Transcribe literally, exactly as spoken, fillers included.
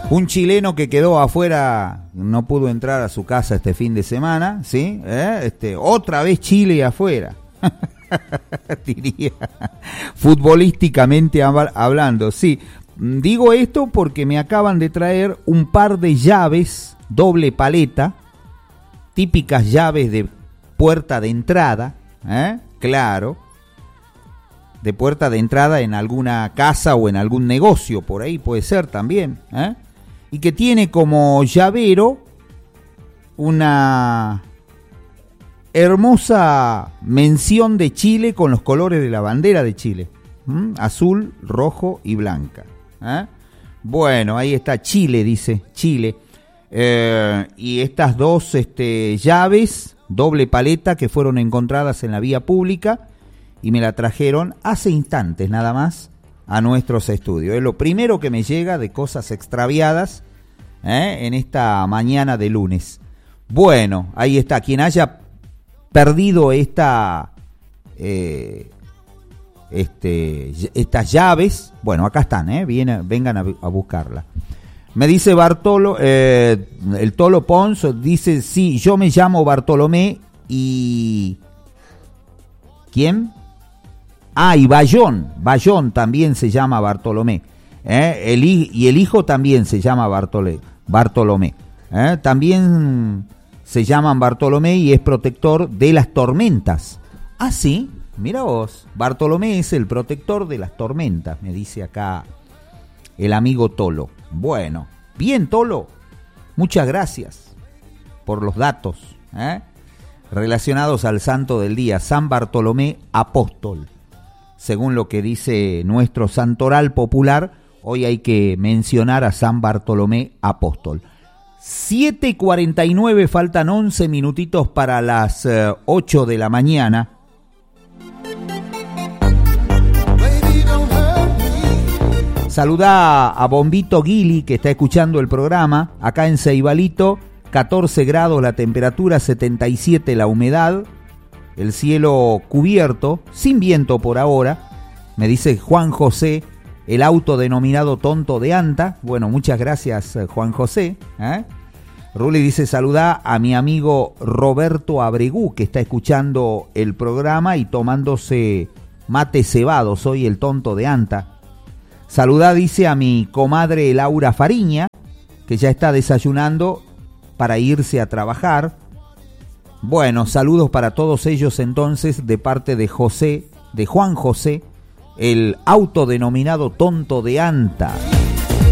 Un chileno que quedó afuera, no pudo entrar a su casa este fin de semana, ¿sí? ¿Eh? Este, otra vez Chile afuera. Diría, futbolísticamente hablando, sí. Digo esto porque me acaban de traer un par de llaves doble paleta, típicas llaves de puerta de entrada, ¿eh? Claro, de puerta de entrada en alguna casa o en algún negocio, por ahí puede ser también, ¿eh? Y que tiene como llavero una hermosa mención de Chile con los colores de la bandera de Chile, ¿Mm? azul, rojo y blanca, ¿eh? Bueno, ahí está Chile, dice Chile, eh, y estas dos este, llaves doble paleta que fueron encontradas en la vía pública y me la trajeron hace instantes nada más a nuestros estudios. Es lo primero que me llega de cosas extraviadas, ¿eh? en esta mañana de lunes. Bueno, ahí está, quien haya perdido esta eh, este estas llaves, bueno, acá están, ¿eh? Viene, vengan a, a buscarla. Me dice Bartolo, eh, el Tolo Pons, dice, sí, yo me llamo Bartolomé y... ¿Quién? Ah, y Bayón, Bayón también se llama Bartolomé, ¿eh? el, y el hijo también se llama Bartolé, Bartolomé, ¿eh? También se llaman Bartolomé y es protector de las tormentas. Ah, sí, mira vos, Bartolomé es el protector de las tormentas, me dice acá el amigo Tolo. Bueno, bien Tolo, muchas gracias por los datos, ¿eh? relacionados al santo del día, San Bartolomé Apóstol. Según lo que dice nuestro santoral popular, hoy hay que mencionar a San Bartolomé Apóstol. siete cuarenta y nueve, faltan once minutitos para las uh, ocho de la mañana. Saludá a Bombito Guili, que está escuchando el programa, acá en Ceibalito, catorce grados la temperatura, setenta y siete la humedad, el cielo cubierto, sin viento por ahora, me dice Juan José, el auto denominado Tonto de Anta. Bueno, muchas gracias Juan José, ¿eh? Ruli dice, saludá a mi amigo Roberto Abregú, que está escuchando el programa y tomándose mate cebado, soy el Tonto de Anta. Saludá, dice, a mi comadre Laura Fariña, que ya está desayunando para irse a trabajar. Bueno, saludos para todos ellos entonces de parte de José, de Juan José, el autodenominado Tonto de Anta.